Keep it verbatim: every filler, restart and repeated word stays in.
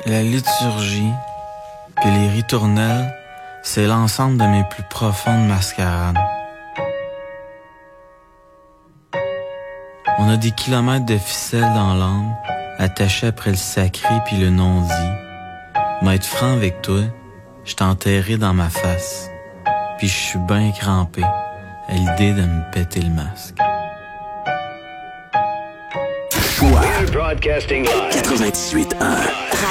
La liturgie, puis les ritournelles, c'est l'ensemble de mes plus profondes mascarades. On a des kilomètres de ficelles dans l'âme, attachées après le sacré puis le non-dit. Mais être franc avec toi, je t'ai enterré dans ma face, puis je suis bien crampé à l'idée de me péter le masque. Choix quatre-vingt-dix-huit un